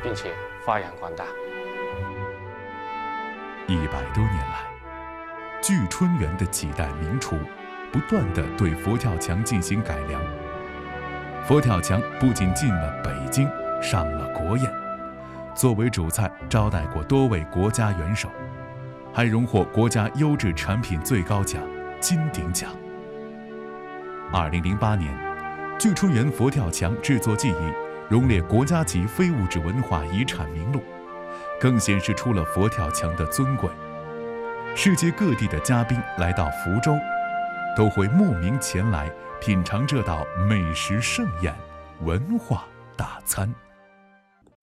并且发扬光大。 100多年来，聚春园的几代名厨不断地对佛跳墙进行改良。佛跳墙不仅进了北京，上了国宴，作为主菜招待过多位国家元首，还荣获国家优质产品最高奖金鼎奖。2008年，聚春园佛跳墙制作技艺荣列国家级非物质文化遗产名录，更显示出了佛跳墙的尊贵。世界各地的嘉宾来到福州，都会慕名前来品尝这道美食盛宴、文化大餐。